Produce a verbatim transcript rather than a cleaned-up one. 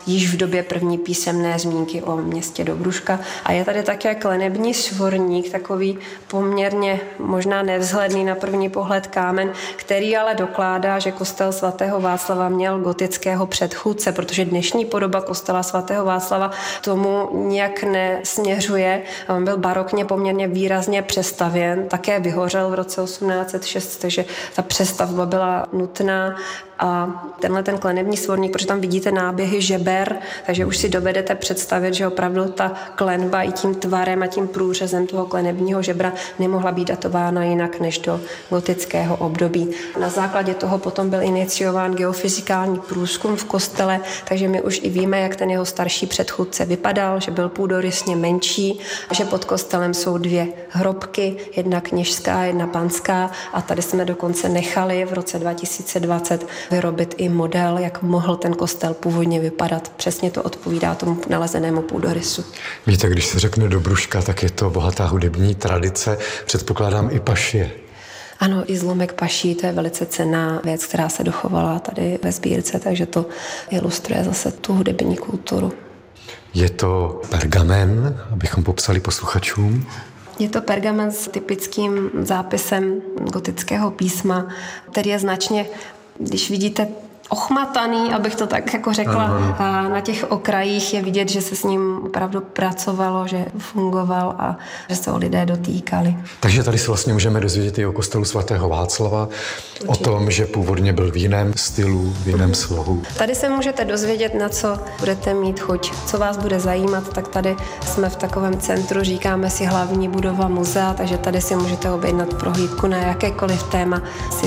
již v době první písemné zmínky o městě Dobruška. A je tady také klenební svorník, takový poměrně možná nevzhledný na první pohled kámen, který ale dokládá, že kostel svatého Václava měl gotického předchůdce, protože dnešní podoba kostela svatého Václava tomu nijak nesměřuje. On byl barokně poměrně výrazně přestavěn, také vyhořel v roce osmnáct set šest, takže ta přestavba byla nutná. A tenhle ten klenební svorník, protože tam vidíte náběhy žeber, takže už si dovedete představit, že opravdu ta klenba i tím tvarem a tím průřezem toho klenebního žebra nemohla být datována jinak než do gotického období. Na základě toho potom byl iniciován geofyzikální průzkum v kostele, takže my už i víme, jak ten jeho starší předchůdce vypadal, že byl půdorysně menší, že pod kostelem jsou dvě hrobky, jedna kněžská, jedna panská, a tady jsme dokonce nechali v roce dva tisíce dvacet vyrobit i model, jak mohl ten kostel původně vypadat. Přesně to odpovídá tomu nalezenému půdorysu. Víte, když se řekne Dobruška, tak je to bohatá hudební tradice, předpokládám i pašie. Ano, i zlomek paší, to je velice cenná věc, která se dochovala tady ve sbírce, takže to ilustruje zase tu hudební kulturu. Je to pergamen, abychom popsali posluchačům. Je to pergamen s typickým zápisem gotického písma, který je značně, když vidíte, ochmataný, abych to tak jako řekla. A na těch okrajích je vidět, že se s ním opravdu pracovalo, že fungoval a že se o lidé dotýkali. Takže tady se vlastně můžeme dozvědět i o kostelu svatého Václava, určitě. O tom, že původně byl v jiném stylu, v jiném slohu. Tady se můžete dozvědět, na co budete mít chuť, co vás bude zajímat, tak tady jsme v takovém centru, říkáme si hlavní budova muzea, takže tady si můžete objednat prohlídku na jakékoliv téma si